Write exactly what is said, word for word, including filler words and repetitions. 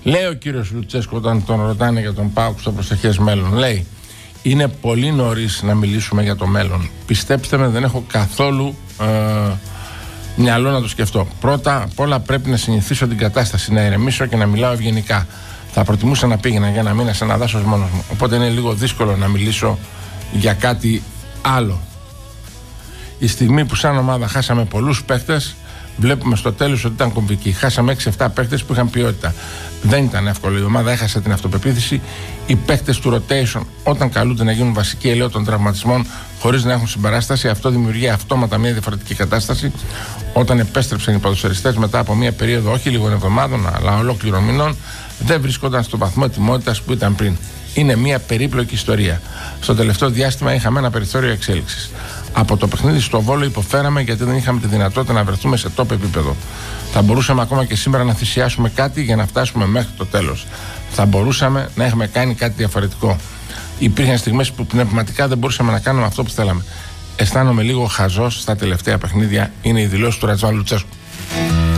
Λέει ο κύριος Λουτσέσκου όταν τον ρωτάνε για τον ΠΑΟΚ στο προσεχές μέλλον, λέει: είναι πολύ νωρίς να μιλήσουμε για το μέλλον. Πιστέψτε με, δεν έχω καθόλου ε, μυαλό να το σκεφτώ. Πρώτα απ' όλα πρέπει να συνηθίσω την κατάσταση, να ηρεμήσω και να μιλάω ευγενικά. Θα προτιμούσα να πήγαινα για ένα μήνα σε ένα δάσος μόνος μου. Οπότε είναι λίγο δύσκολο να μιλήσω για κάτι άλλο. Η στιγμή που σαν ομάδα χάσαμε πολλούς παίχτες, βλέπουμε στο τέλος ότι ήταν κομβική. Χάσαμε έξι εφτά παίχτες που είχαν ποιότητα. Δεν ήταν εύκολο. Η ομάδα έχασε την αυτοπεποίθηση. Οι παίχτες του rotation, όταν καλούνται να γίνουν βασικοί ελαιό των τραυματισμών, χωρίς να έχουν συμπαράσταση, αυτό δημιουργεί αυτόματα μια διαφορετική κατάσταση. Όταν επέστρεψαν οι ποδοσφαιριστές μετά από μια περίοδο όχι λίγων εβδομάδων, αλλά ολόκληρων μηνών, δεν βρίσκονταν στο βαθμό ετοιμότητας που ήταν πριν. Είναι μια περίπλοκη ιστορία. Στο τελευταίο διάστημα είχαμε ένα περιθώριο εξέλιξης. Από το παιχνίδι στο Βόλο υποφέραμε γιατί δεν είχαμε τη δυνατότητα να βρεθούμε σε top επίπεδο. Θα μπορούσαμε ακόμα και σήμερα να θυσιάσουμε κάτι για να φτάσουμε μέχρι το τέλος. Θα μπορούσαμε να έχουμε κάνει κάτι διαφορετικό. Υπήρχαν στιγμές που πνευματικά δεν μπορούσαμε να κάνουμε αυτό που θέλαμε. Αισθάνομαι λίγο χαζός στα τελευταία παιχνίδια, είναι η δηλώση του Ρατζάν Λουτσέσκου.